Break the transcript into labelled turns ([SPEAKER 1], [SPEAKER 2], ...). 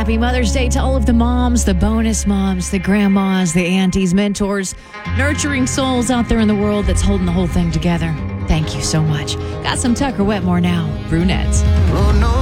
[SPEAKER 1] Happy Mother's Day to all of the moms, the bonus moms, the grandmas, the aunties, mentors, nurturing souls out there in the world that's holding the whole thing together. Thank you so much. Got some Tucker Wetmore now. Brunettes.
[SPEAKER 2] Oh, no.